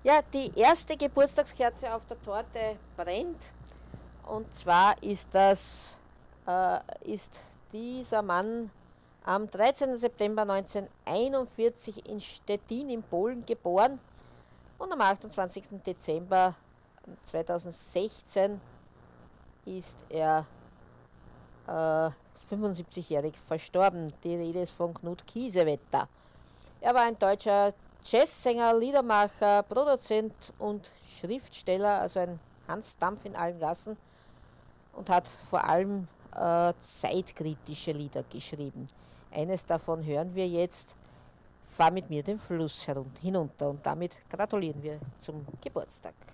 Ja, die erste Geburtstagskerze auf der Torte brennt. Und zwar ist dieser Mann am 13. September 1941 in Stettin in Polen geboren und am 28. Dezember 2016 ist er 75-jährig verstorben. Die Rede ist von Knut Kiesewetter. Er war ein deutscher Jazzsänger, Liedermacher, Produzent und Schriftsteller, also ein Hans Dampf in allen Gassen, und hat vor allem zeitkritische Lieder geschrieben. Eines davon hören wir jetzt, Fahr mit mir den Fluss hinunter, und damit gratulieren wir zum Geburtstag.